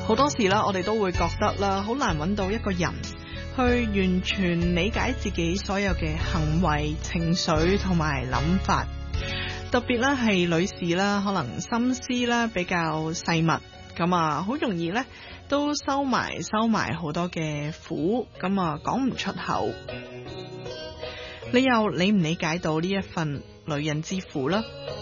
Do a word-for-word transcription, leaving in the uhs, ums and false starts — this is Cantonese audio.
好多時啦，我哋都會覺得啦，好難揾到一個人去完全理解自己所有嘅行為、情緒同埋諗法。特別咧係女士啦，可能心思啦比較細密，咁啊好容易咧都收埋收埋好多嘅苦，咁啊講唔出口。你又理唔理解到呢一份女人之苦啦？